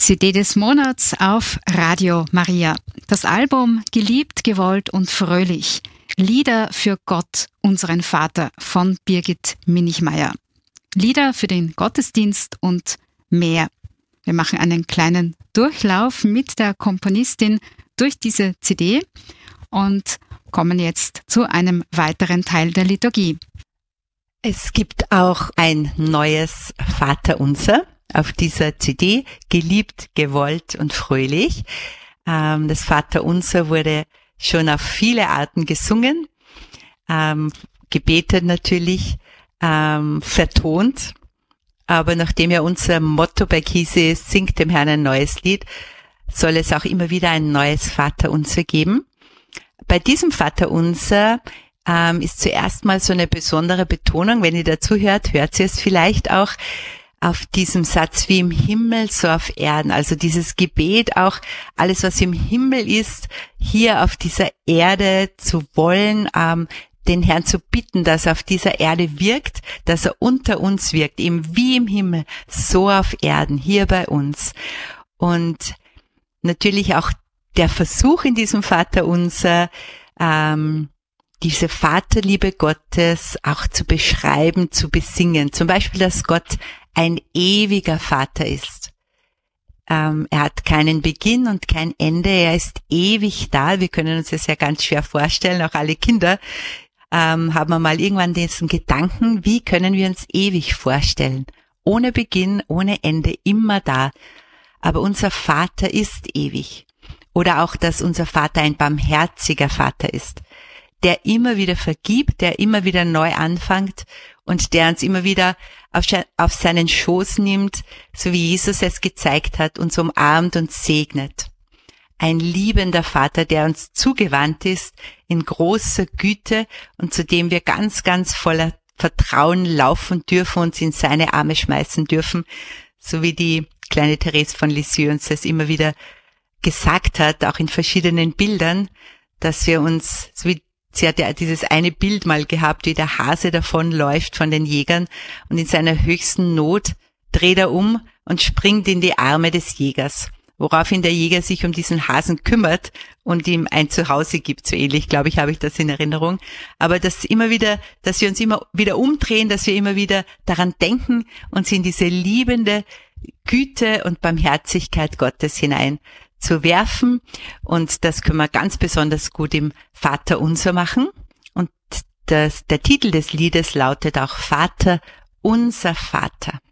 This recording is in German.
CD des Monats auf Radio Maria. Das Album Geliebt, gewollt und fröhlich. Lieder für Gott, unseren Vater von Birgit Minichmayr. Lieder für den Gottesdienst und mehr. Wir machen einen kleinen Durchlauf mit der Komponistin durch diese CD und kommen jetzt zu einem weiteren Teil der Liturgie. Es gibt auch ein neues Vaterunser auf dieser CD, geliebt, gewollt und fröhlich. Das Vaterunser wurde schon auf viele Arten gesungen, gebetet natürlich, vertont. Aber nachdem ja unser Motto bei Kisi ist, singt dem Herrn ein neues Lied, soll es auch immer wieder ein neues Vaterunser geben. Bei diesem Vaterunser ist zuerst mal so eine besondere Betonung, wenn ihr dazu hört ihr es vielleicht auch, auf diesem Satz wie im Himmel, so auf Erden. Also dieses Gebet auch, alles was im Himmel ist, hier auf dieser Erde zu wollen, den Herrn zu bitten, dass er auf dieser Erde wirkt, dass er unter uns wirkt, eben wie im Himmel, so auf Erden, hier bei uns. Und natürlich auch der Versuch in diesem Vaterunser, diese Vaterliebe Gottes auch zu beschreiben, zu besingen. Zum Beispiel, dass Gott ein ewiger Vater ist. Er hat keinen Beginn und kein Ende. Er ist ewig da. Wir können uns das ja ganz schwer vorstellen. Auch alle Kinder haben wir mal irgendwann diesen Gedanken, wie können wir uns ewig vorstellen? Ohne Beginn, ohne Ende, immer da. Aber unser Vater ist ewig. Oder auch, dass unser Vater ein barmherziger Vater ist, der immer wieder vergibt, der immer wieder neu anfängt und der uns immer wieder auf seinen Schoß nimmt, so wie Jesus es gezeigt hat, uns umarmt und segnet. Ein liebender Vater, der uns zugewandt ist, in großer Güte und zu dem wir ganz, ganz voller Vertrauen laufen dürfen, uns in seine Arme schmeißen dürfen, so wie die kleine Therese von Lisieux uns das immer wieder gesagt hat, auch in verschiedenen Bildern, dass wir uns, so wie sie hat ja dieses eine Bild mal gehabt, wie der Hase davonläuft von den Jägern und in seiner höchsten Not dreht er um und springt in die Arme des Jägers, woraufhin der Jäger sich um diesen Hasen kümmert und ihm ein Zuhause gibt. So ähnlich, glaube ich, habe ich das in Erinnerung. Aber dass wir uns immer wieder umdrehen, dass wir immer wieder daran denken, uns in diese liebende Güte und Barmherzigkeit Gottes hinein zu werfen, und das können wir ganz besonders gut im Vaterunser machen. Und der Titel des Liedes lautet auch Vater, unser Vater.